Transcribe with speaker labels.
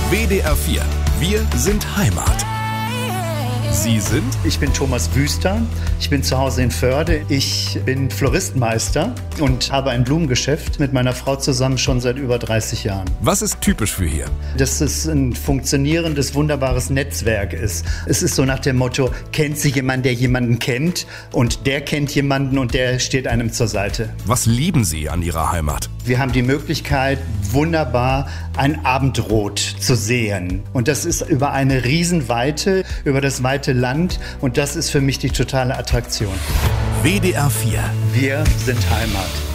Speaker 1: WDR 4. Wir sind Heimat. Sie sind?
Speaker 2: Ich bin Thomas Wüster, ich bin zu Hause in Förde, ich bin Floristmeister und habe ein Blumengeschäft mit meiner Frau zusammen schon seit über 30 Jahren.
Speaker 1: Was ist typisch für hier?
Speaker 2: Dass es ein funktionierendes, wunderbares Netzwerk ist. Es ist so nach dem Motto, kennt sie jemanden, der jemanden kennt und der kennt jemanden und der steht einem zur Seite.
Speaker 1: Was lieben Sie an Ihrer Heimat?
Speaker 2: Wir haben die Möglichkeit, wunderbar ein Abendrot zu sehen. Und das ist über eine Riesenweite, über das weite Land. Und das ist für mich die totale Attraktion.
Speaker 1: WDR 4.
Speaker 2: Wir sind Heimat.